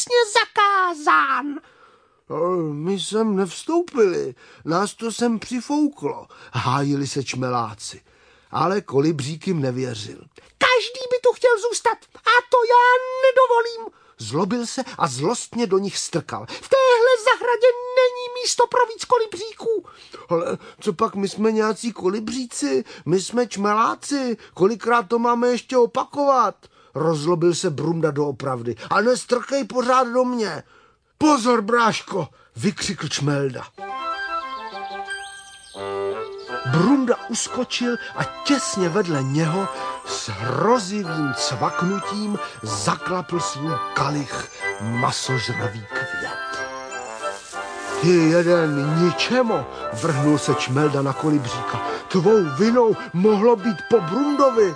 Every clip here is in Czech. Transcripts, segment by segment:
přísně zakázán. My sem nevstoupili, nás to sem přifouklo, hájili se čmeláci. Ale Kolibřík jim nevěřil. Každý by tu chtěl zůstat a to já nedovolím. Zlobil se a zlostně do nich strkal. V téhle zahradě není místo pro víc kolibříků. Ale co pak, my jsme nějací kolibříci, my jsme čmeláci, kolikrát to máme ještě opakovat? Rozlobil se Brunda doopravdy. A nestrkej pořád do mě. Pozor, bráško, vykřikl Čmelda. Brunda uskočil a těsně vedle něho s hrozivým cvaknutím zaklapl svůj kalich masožravý květ. Ty jeden ničemo, vrhnul se Čmelda na Kolibříka. Tvou vinou mohlo být po Brundovi.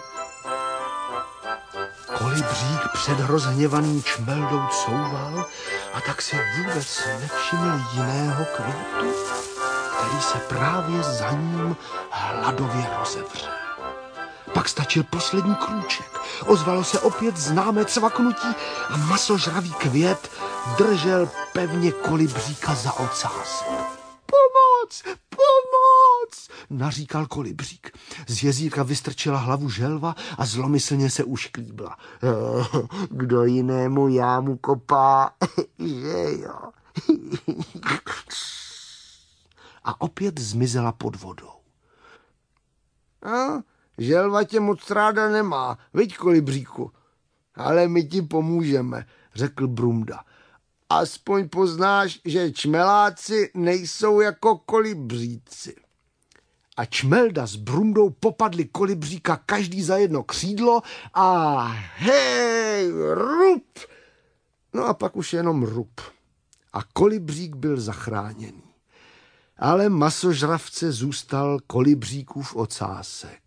Kolibřík před rozhněvaným Čmeldou couval a tak si vůbec nevšiml jiného květu, který se právě za ním hladově rozevřel. Pak stačil poslední krůček. Ozvalo se opět známé cvaknutí a masožravý květ držel pevně Kolibříka za ocásek. Pomoc! Pomoc! Naříkal Kolibřík. Z jezírka vystrčila hlavu želva a zlomyslně se ušklíbla. Kdo jinému jámu kopá, že jo? A opět zmizela pod vodou. Želva tě moc ráda nemá, viď, Kolibříku? Ale my ti pomůžeme, řekl Brunda. Aspoň poznáš, že čmeláci nejsou jako kolibříci. A Čmelda s Brundou popadli Kolibříka každý za jedno křídlo a hej, rup! No a pak už jenom rup. A Kolibřík byl zachráněný. Ale masožravce zůstal Kolibříkův ocásek.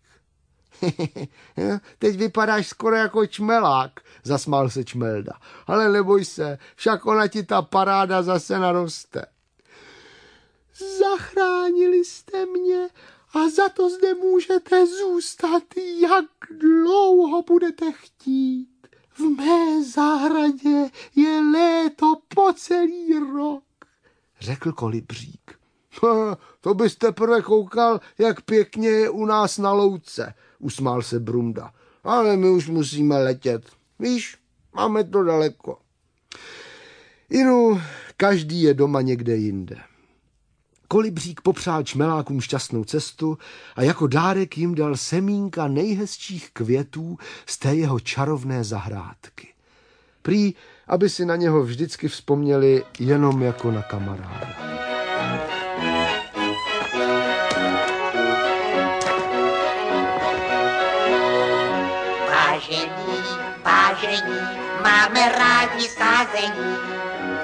Teď vypadáš skoro jako čmelák, zasmál se Čmelda. Ale neboj se, však ona ti ta paráda zase naroste. Zachránili jste mě a za to zde můžete zůstat, jak dlouho budete chtít. V mé zahradě je léto po celý rok, řekl Kolibřík. To byste prvé koukal, jak pěkně je u nás na louce, usmál se Brunda. Ale my už musíme letět. Víš, máme to daleko. Inu, každý je doma někde jinde. Kolibřík popřál čmelákům šťastnou cestu a jako dárek jim dal semínka nejhezčích květů z té jeho čarovné zahrádky. Prý, aby si na něho vždycky vzpomněli jenom jako na kamaráda. Vážení, máme rádi sázení,